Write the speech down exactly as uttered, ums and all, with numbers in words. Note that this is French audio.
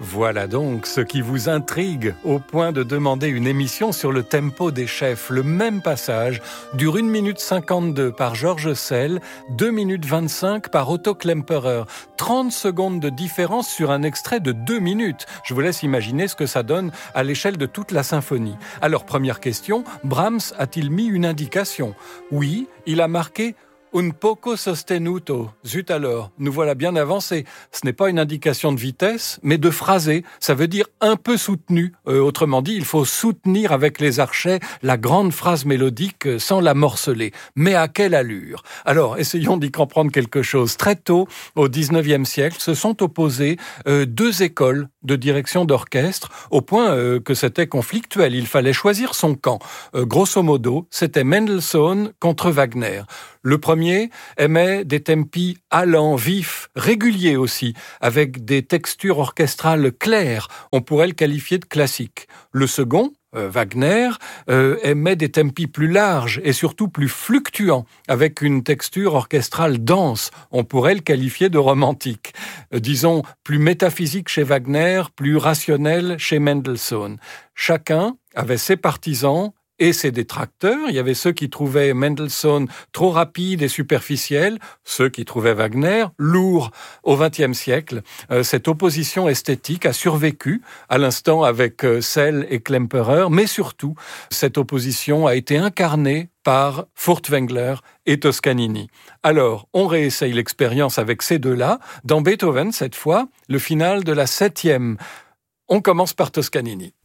Voilà donc ce qui vous intrigue au point de demander une émission sur le tempo des chefs. Le même passage dure une minute cinquante-deux par George Szell, deux minutes vingt-cinq par Otto Klemperer. trente secondes de différence sur un extrait de deux minutes. Je vous laisse imaginer ce que ça donne à l'échelle de toute la symphonie. Alors, première question, Brahms a-t-il mis une indication ? Oui, il a marqué un poco sostenuto. Zut alors, nous voilà bien avancés. Ce n'est pas une indication de vitesse, mais de phrasé. Ça veut dire un peu soutenu. Euh, autrement dit, il faut soutenir avec les archets la grande phrase mélodique euh, sans la morceler. Mais à quelle allure ? Alors, essayons d'y comprendre quelque chose. Très tôt, au dix-neuvième siècle, se sont opposées euh, deux écoles de direction d'orchestre, au point euh, que c'était conflictuel. Il fallait choisir son camp. Euh, grosso modo, c'était Mendelssohn contre Wagner. Le premier aimait des tempi allants, vifs, réguliers aussi, avec des textures orchestrales claires. On pourrait le qualifier de classique. Le second, euh, Wagner, euh, aimait des tempi plus larges et surtout plus fluctuants, avec une texture orchestrale dense. On pourrait le qualifier de romantique. Euh, disons, plus métaphysique chez Wagner, plus rationnel chez Mendelssohn. Chacun avait ses partisans et ses détracteurs. Il y avait ceux qui trouvaient Mendelssohn trop rapide et superficiel, ceux qui trouvaient Wagner lourd. Au vingtième siècle, euh, cette opposition esthétique a survécu, à l'instant avec euh, Szell et Klemperer, mais surtout, cette opposition a été incarnée par Furtwängler et Toscanini. Alors, on réessaye l'expérience avec ces deux-là. Dans Beethoven, cette fois, le final de la septième. On commence par Toscanini.